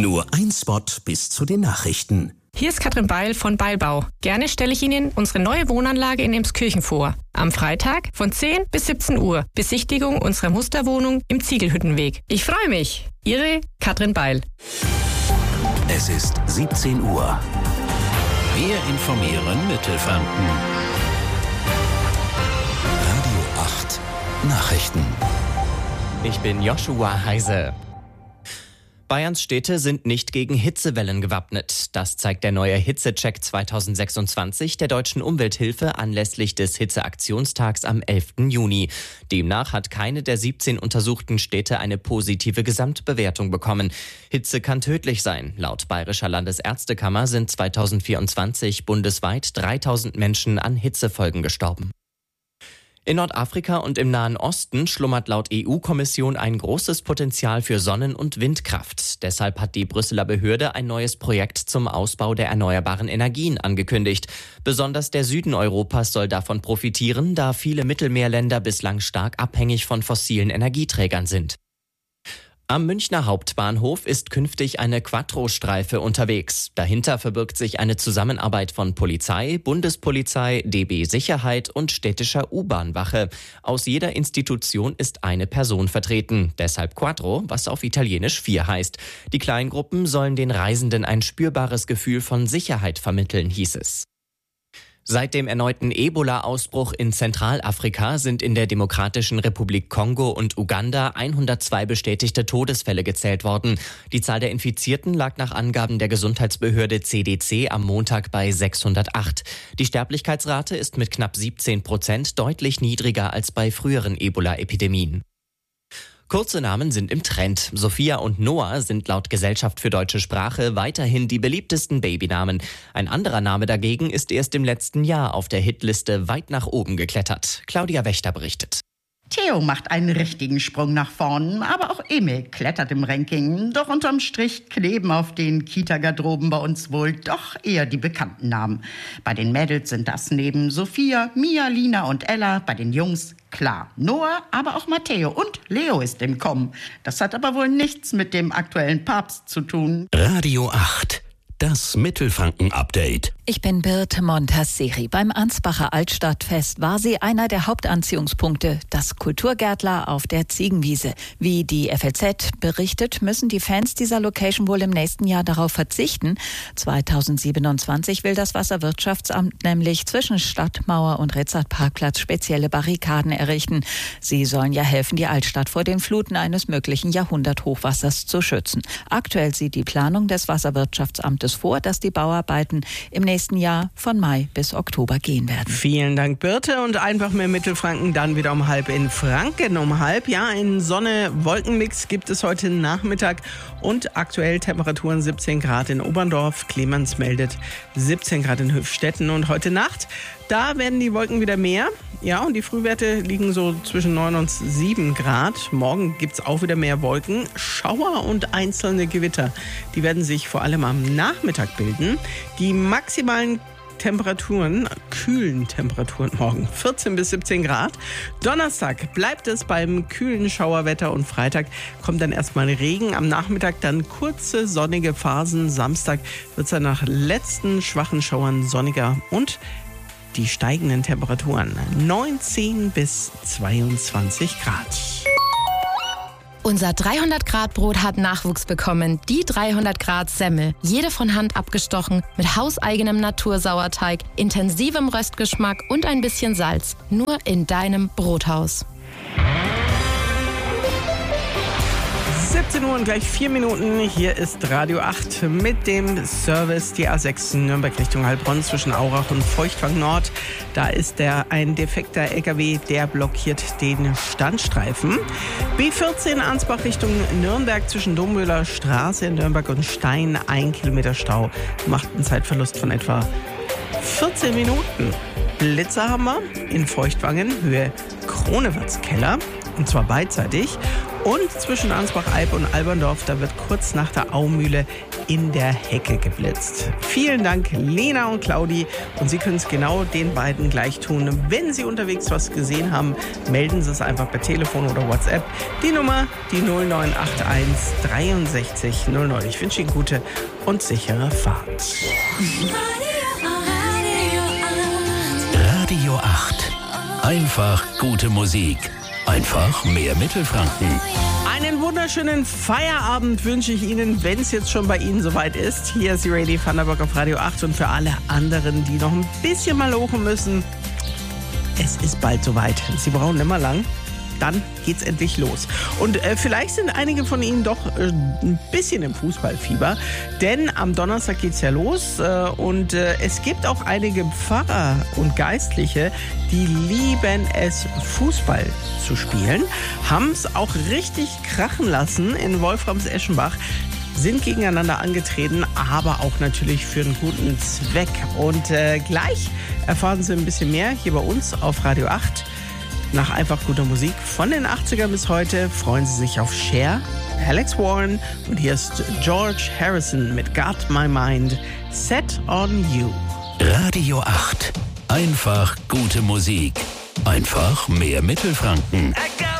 Nur ein Spot bis zu den Nachrichten. Hier ist Katrin Beil von Beilbau. Gerne stelle ich Ihnen unsere neue Wohnanlage in Emskirchen vor. Am Freitag von 10 bis 17 Uhr. Besichtigung unserer Musterwohnung im Ziegelhüttenweg. Ich freue mich. Ihre Katrin Beil. Es ist 17 Uhr. Wir informieren Mittelfranken. Radio 8 Nachrichten. Ich bin Joshua Heise. Bayerns Städte sind nicht gegen Hitzewellen gewappnet. Das zeigt der neue Hitzecheck 2026 der Deutschen Umwelthilfe anlässlich des Hitzeaktionstags am 11. Juni. Demnach hat keine der 17 untersuchten Städte eine positive Gesamtbewertung bekommen. Hitze kann tödlich sein. Laut Bayerischer Landesärztekammer sind 2024 bundesweit 3000 Menschen an Hitzefolgen gestorben. In Nordafrika und im Nahen Osten schlummert laut EU-Kommission ein großes Potenzial für Sonnen- und Windkraft. Deshalb hat die Brüsseler Behörde ein neues Projekt zum Ausbau der erneuerbaren Energien angekündigt. Besonders der Süden Europas soll davon profitieren, da viele Mittelmeerländer bislang stark abhängig von fossilen Energieträgern sind. Am Münchner Hauptbahnhof ist künftig eine Quattro-Streife unterwegs. Dahinter verbirgt sich eine Zusammenarbeit von Polizei, Bundespolizei, DB Sicherheit und städtischer U-Bahn-Wache. Aus jeder Institution ist eine Person vertreten. Deshalb Quattro, was auf Italienisch 4 heißt. Die Kleingruppen sollen den Reisenden ein spürbares Gefühl von Sicherheit vermitteln, hieß es. Seit dem erneuten Ebola-Ausbruch in Zentralafrika sind in der Demokratischen Republik Kongo und Uganda 102 bestätigte Todesfälle gezählt worden. Die Zahl der Infizierten lag nach Angaben der Gesundheitsbehörde CDC am Montag bei 608. Die Sterblichkeitsrate ist mit knapp 17% deutlich niedriger als bei früheren Ebola-Epidemien. Kurze Namen sind im Trend. Sophia und Noah sind laut Gesellschaft für deutsche Sprache weiterhin die beliebtesten Babynamen. Ein anderer Name dagegen ist erst im letzten Jahr auf der Hitliste weit nach oben geklettert. Claudia Wächter berichtet. Theo macht einen richtigen Sprung nach vorn, aber auch Emil klettert im Ranking. Doch unterm Strich kleben auf den Kita-Garderoben bei uns wohl doch eher die bekannten Namen. Bei den Mädels sind das neben Sophia, Mia, Lina und Ella, bei den Jungs klar Noah, aber auch Matteo und Leo ist im Kommen. Das hat aber wohl nichts mit dem aktuellen Papst zu tun. Radio 8. Das Mittelfranken-Update. Ich bin Birte Montasseri. Beim Ansbacher Altstadtfest war sie einer der Hauptanziehungspunkte, das Kulturgärtler auf der Ziegenwiese. Wie die FLZ berichtet, müssen die Fans dieser Location wohl im nächsten Jahr darauf verzichten. 2027 will das Wasserwirtschaftsamt nämlich zwischen Stadtmauer und Ritzert-Parkplatz spezielle Barrikaden errichten. Sie sollen ja helfen, die Altstadt vor den Fluten eines möglichen Jahrhunderthochwassers zu schützen. Aktuell sieht die Planung des Wasserwirtschaftsamtes vor, dass die Bauarbeiten im nächsten Jahr von Mai bis Oktober gehen werden. Vielen Dank, Birte. Und einfach mehr Mittelfranken, dann wieder um 12 in Franken um 12. Ja, einen Sonne-Wolken-Mix gibt es heute Nachmittag und aktuell Temperaturen 17 Grad in Oberndorf. Clemens meldet 17 Grad in Höfstetten. Und heute Nacht, da werden die Wolken wieder mehr. Ja, und die Frühwerte liegen so zwischen 9 und 7 Grad. Morgen gibt es auch wieder mehr Wolken, Schauer und einzelne Gewitter. Die werden sich vor allem am Nachmittag bilden. Die maximalen Temperaturen, kühlen Temperaturen morgen 14 bis 17 Grad. Donnerstag bleibt es beim kühlen Schauerwetter und Freitag kommt dann erstmal Regen. Am Nachmittag dann kurze sonnige Phasen. Samstag wird es dann nach letzten schwachen Schauern sonniger und die steigenden Temperaturen 19 bis 22 Grad. Unser 300-Grad-Brot hat Nachwuchs bekommen. Die 300-Grad-Semmel. Jede von Hand abgestochen, mit hauseigenem Natursauerteig, intensivem Röstgeschmack und ein bisschen Salz. Nur in deinem Brothaus. 17 Uhr und gleich 4 Minuten. Hier ist Radio 8 mit dem Service. Die A6 Nürnberg Richtung Heilbronn zwischen Aurach und Feuchtwang Nord. Da ist ein defekter LKW, der blockiert den Standstreifen. B14 Ansbach Richtung Nürnberg zwischen Dommühler Straße in Nürnberg und Stein. 1 Kilometer Stau. Macht einen Zeitverlust von etwa 14 Minuten. Blitzer haben wir in Feuchtwangen, Höhe Kronewärtskeller. Und zwar beidseitig. Und zwischen Ansbach-Alb und Alberndorf, da wird kurz nach der Aumühle in der Hecke geblitzt. Vielen Dank, Lena und Claudi. Und Sie können es genau den beiden gleich tun. Wenn Sie unterwegs was gesehen haben, melden Sie es einfach per Telefon oder WhatsApp. Die Nummer, die 0981 63 09. Ich wünsche Ihnen gute und sichere Fahrt. Radio 8. Einfach gute Musik. Einfach mehr Mittelfranken. Einen wunderschönen Feierabend wünsche ich Ihnen, wenn es jetzt schon bei Ihnen soweit ist. Hier ist die Radio Thunderbock auf Radio 8 und für alle anderen, die noch ein bisschen mal lochen müssen, es ist bald soweit. Sie brauchen nicht mehr lang. Dann geht's endlich los. Und vielleicht sind einige von Ihnen doch ein bisschen im Fußballfieber, denn am Donnerstag geht's ja los und es gibt auch einige Pfarrer und Geistliche, die lieben es, Fußball zu spielen, haben es auch richtig krachen lassen in Wolframs-Eschenbach, sind gegeneinander angetreten, aber auch natürlich für einen guten Zweck. Und gleich erfahren Sie ein bisschen mehr hier bei uns auf Radio 8. Nach einfach guter Musik von den 80ern bis heute freuen Sie sich auf Cher, Alex Warren und hier ist George Harrison mit Got My Mind Set on You. Radio 8. Einfach gute Musik. Einfach mehr Mittelfranken.